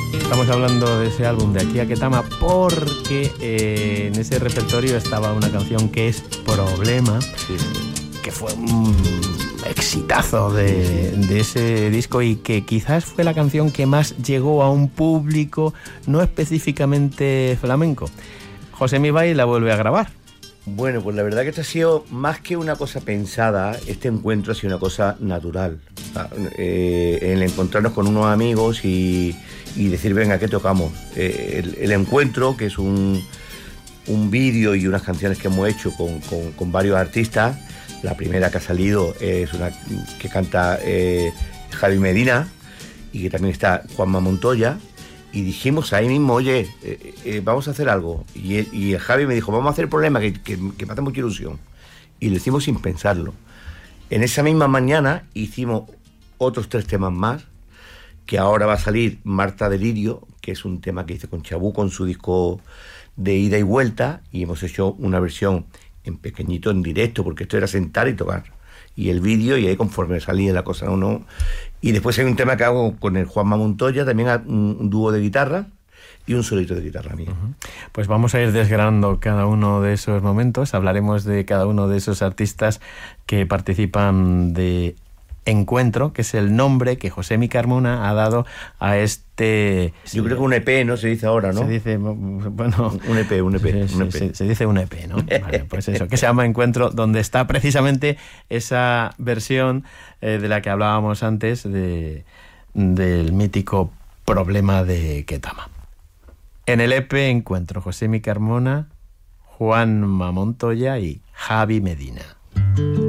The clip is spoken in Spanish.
Estamos hablando de ese álbum de Aquí a Ketama porque en ese repertorio estaba una canción que es Problema, Sí. que fue un exitazo de ese disco y que quizás fue la canción que más llegó a un público no específicamente flamenco. José Mibay la vuelve a grabar. Bueno, pues la verdad que esto ha sido más que una cosa pensada, este encuentro ha sido una cosa natural. El encontrarnos con unos amigos y decir, venga, ¿qué tocamos? El encuentro, que es un vídeo y unas canciones que hemos hecho con varios artistas. La primera que ha salido es una que canta Javi Medina y que también está Juanma Montoya. Y dijimos ahí mismo, oye, vamos a hacer algo. Y el Javi me dijo, vamos a hacer Problema, que me hace mucha ilusión. Y lo hicimos sin pensarlo. En esa misma mañana hicimos otros 3 temas más, que ahora va a salir Marta Delirio, que es un tema que hice con Chabú, con su disco de ida y vuelta, y hemos hecho una versión en pequeñito, en directo, porque esto era sentar y tocar. Y el vídeo, y ahí conforme salía la cosa, ¿no? Y después hay un tema que hago con el Juanma Montoya, también un dúo de guitarra y un solito de guitarra mío. Pues vamos a ir desgranando cada uno de esos momentos, hablaremos de cada uno de esos artistas que participan de Encuentro, que es el nombre que Josemi Carmona ha dado a este... Yo creo que un EP, ¿no? Se dice ahora, ¿no? Se dice, bueno... Un EP. Se dice un EP, ¿no? Vale, pues eso, que se llama Encuentro, donde está precisamente esa versión de la que hablábamos antes, del mítico Problema de Ketama. En el EP Encuentro, Josemi Carmona, Juanma Montoya y Javi Medina.